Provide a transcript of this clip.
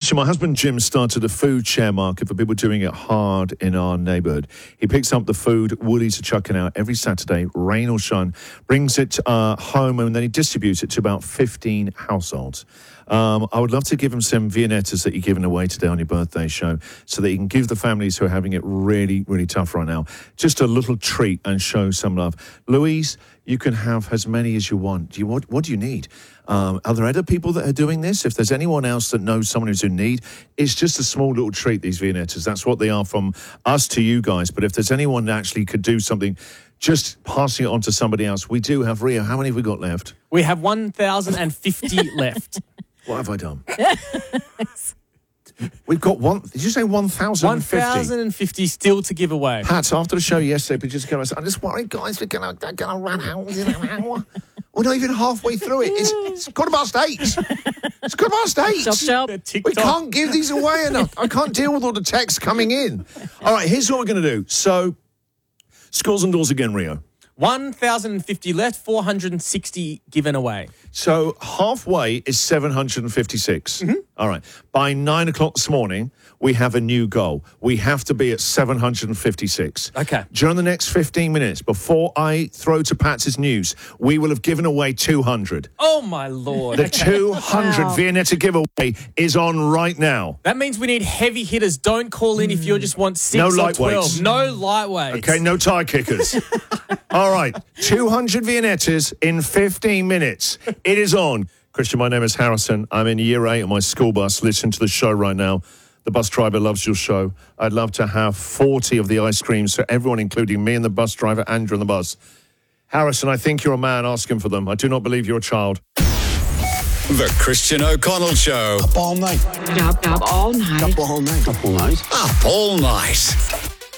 Christian, my husband Jim started a food share market for people doing it hard in our neighbourhood. He picks up the food woodies are chucking out every Saturday, rain or shine, brings it home, and then he distributes it to about 15 households. I would love to give him some Viennettas that you're giving away today on your birthday show so that you can give the families who are having it really, really tough right now just a little treat and show some love. Louise, you can have as many as you want. What do you need? Are there other people that are doing this? If there's anyone else that knows someone who's in need, it's just a small little treat, these Viennettas. That's what they are from us to you guys. But if there's anyone that actually could do something, just passing it on to somebody else. We do have, Rio, how many have we got left? We have 1,050 left. What have I done? We've got one. Did you say 1,050? 1,050 still to give away. Pat, after the show yesterday, we just go, I'm just worried, guys, we're going to run out in an hour. We're not even halfway through it. It's 8:15. It's 8:15. Chop. We can't give these away enough. I can't deal with all the texts coming in. All right, here's what we're going to do. So, scores and doors again, Rio. 1,050 left, 460 given away. So halfway is 756. Mm-hmm. All right. By 9 o'clock this morning, we have a new goal. We have to be at 756. Okay. During the next 15 minutes, before I throw to Pat's news, we will have given away 200. Oh, my Lord. The 200 Viennetta giveaway is on right now. That means we need heavy hitters. Don't call in if you just want 6 No or 12. lightweights. No lightweights. Okay, no tie kickers. All right, 200 Viennettas in 15 minutes. It is on. Christian, my name is Harrison. I'm in year 8 on my school bus. Listen to the show right now. The bus driver loves your show. I'd love to have 40 of the ice creams for everyone, including me and the bus driver, Andrew, on the bus. Harrison, I think you're a man asking for them. I do not believe you're a child. The Christian O'Connell Show. Up all night. Up all night. Up all night. Up all night. Up all night.